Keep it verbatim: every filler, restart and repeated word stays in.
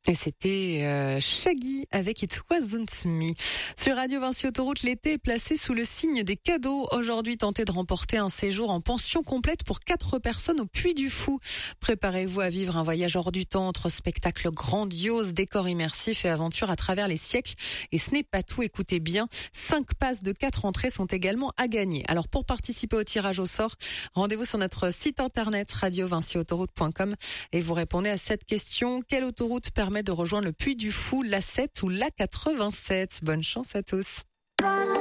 Et c'était euh, Shaggy avec It Wasn't Me. Sur Radio Vinci Autoroute, l'été est placé sous le signe des cadeaux. Aujourd'hui, tentez de remporter un séjour en pension complète pour quatre personnes au Puy du Fou. Préparez-vous à vivre un voyage hors du temps entre spectacles grandioses, décors immersifs et aventures à travers les siècles. Et ce n'est pas tout, écoutez bien, cinq passes de quatre entrées sont également à gagner. Alors pour participer au tirage au sort, rendez-vous sur notre site internet radio vinci autoroute point com et vous répondez à cette question. Quelle autoroute permet de rejoindre le Puy du Fou, l'A sept ou l'A quatre-vingt-sept? Bonne chance à tous.